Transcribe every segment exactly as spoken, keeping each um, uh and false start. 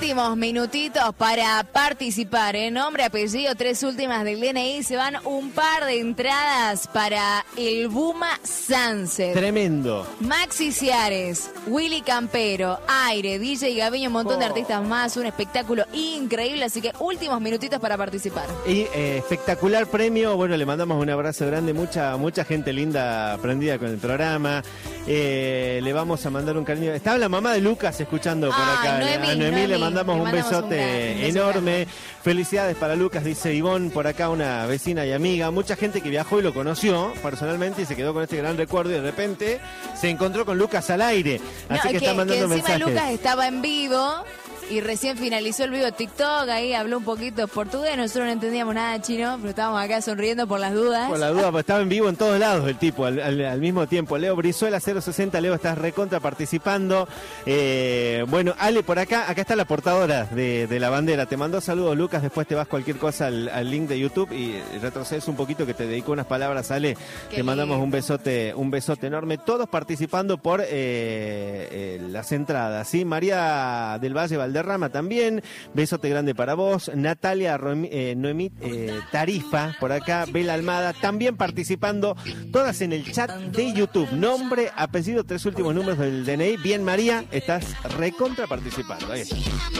últimos minutitos para participar, ¿eh? Nombre, apellido, tres últimas del D N I. Se van un par de entradas para el Buma Sunset. Tremendo. Maxi Ciares, Willy Campero, Aire, D J Gaviño, un montón oh. de artistas más. Un espectáculo increíble, así que últimos minutitos para participar. Y eh, espectacular premio. Bueno, le mandamos un abrazo grande. Mucha, mucha gente linda prendida con el programa. Eh, le vamos a mandar un cariño. Estaba la mamá de Lucas escuchando por Ay, acá. Noemí, a Noemí, Noemí le mandamos, le mandamos un besote un gran, un beso enorme. Grande. Felicidades para Lucas, dice Ivonne, por acá una vecina y amiga. Mucha gente que viajó y lo conoció personalmente y se quedó con este gran recuerdo y de repente se encontró con Lucas al aire. Así no, que, que está mandando que encima mensajes. Lucas estaba en vivo. Y recién finalizó el video de TikTok, ahí habló un poquito portugués, nosotros no entendíamos nada de chino, pero estábamos acá sonriendo por las dudas. Por las dudas, porque estaba en vivo en todos lados el tipo, al, al, al mismo tiempo. Leo Brizuela, cero sesenta, Leo, estás recontra participando. Eh, bueno, Ale, por acá, acá está la portadora de, de la bandera. Te mandó saludos, Lucas, después te vas cualquier cosa al, al link de YouTube y retrocedes un poquito que te dedico unas palabras, Ale. Qué te mandamos lindo. un besote, un besote enorme. Todos participando por eh, eh, las entradas, ¿sí? María del Valle Valderrama también, besote grande para vos. Natalia Romi, eh, Noemí eh, Tarifa, por acá, Bela Almada, también participando, todas en el chat de YouTube. Nombre, apellido, tres últimos números del D N I. Bien, María, estás recontra participando. Ahí está.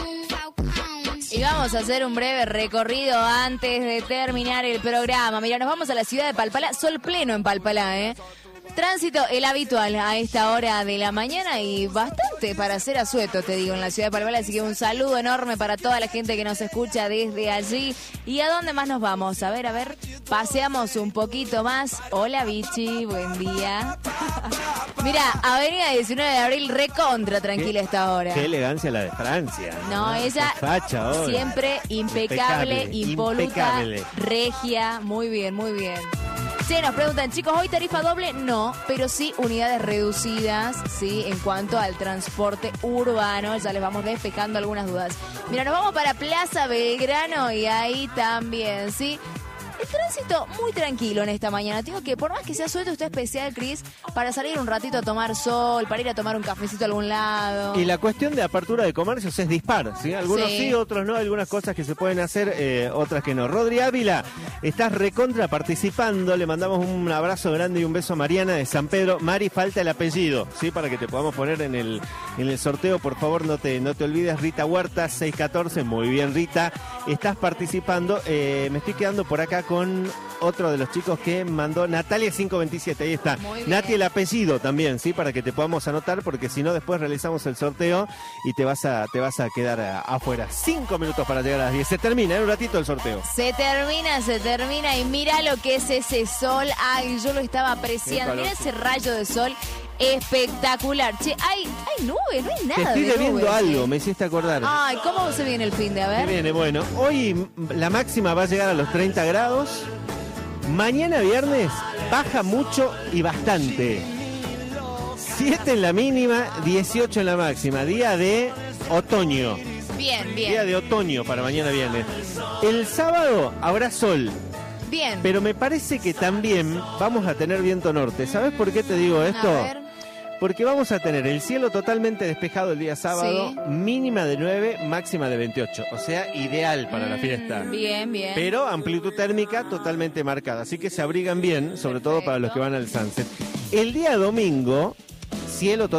Y vamos a hacer un breve recorrido antes de terminar el programa. Mira, nos vamos a la ciudad de Palpalá, sol pleno en Palpalá, ¿eh? Tránsito, el habitual a esta hora de la mañana y bastante para hacer asueto, te digo, en la ciudad de Palpalá. Así que un saludo enorme para toda la gente que nos escucha desde allí. ¿Y a dónde más nos vamos? A ver, a ver, paseamos un poquito más. Hola, Vichy, buen día. Mira, avenida diecinueve de abril, recontra tranquila esta hora. Qué elegancia la de Francia. No, ¿no? Ella facha, siempre impecable, impecable, impoluta, impecable. Regia, muy bien, muy bien. Sí, nos preguntan, chicos, ¿hoy tarifa doble? No, pero sí unidades reducidas, sí, en cuanto al transporte urbano. Ya les vamos despejando algunas dudas. Mira, nos vamos para Plaza Belgrano y ahí también, ¿sí? El tránsito muy tranquilo en esta mañana. Digo que por más que sea suelto, usted especial, Cris, para salir un ratito a tomar sol, para ir a tomar un cafecito a algún lado. Y la cuestión de apertura de comercios es dispar, ¿sí? Algunos sí, sí otros no, algunas cosas que se pueden hacer, eh, otras que no. Rodri Ávila, estás recontra participando, le mandamos un abrazo grande y un beso a Mariana de San Pedro. Mari, falta el apellido, ¿sí? Para que te podamos poner en el, en el sorteo, por favor, no te, no te olvides. Rita Huerta, seis catorce, muy bien, Rita, estás participando. Eh, me estoy quedando por acá con otro de los chicos que mandó, Natalia cinco veintisiete, ahí está. Nati, el apellido también, ¿sí? Para que te podamos anotar, porque si no después realizamos el sorteo y te vas a, te vas a quedar a, afuera. Cinco minutos para llegar a las diez. Se termina, en un ratito el sorteo. Se termina, se termina y mira lo que es ese sol. Ay, yo lo estaba apreciando. Mira ese rayo de sol. Espectacular. Che, hay, hay nubes, no hay nada. Te estoy de debiendo nubes, algo, ¿sí? Me hiciste acordar. Ay, ¿cómo se viene el fin de? A ver. Se viene, bueno, hoy la máxima va a llegar a los treinta grados. Mañana viernes baja mucho y bastante. siete en la mínima, dieciocho en la máxima. Día de otoño. Bien, bien. Día de otoño para mañana viernes. El sábado habrá sol. Bien. Pero me parece que también vamos a tener viento norte. ¿Sabes por qué te digo esto? A ver. Porque vamos a tener el cielo totalmente despejado el día sábado, sí, mínima de nueve, máxima de veintiocho. O sea, ideal para mm, la fiesta. Bien, bien. Pero amplitud térmica totalmente marcada. Así que se abrigan bien, sobre Perfecto. todo para los que van al sunset. El día domingo, cielo totalmente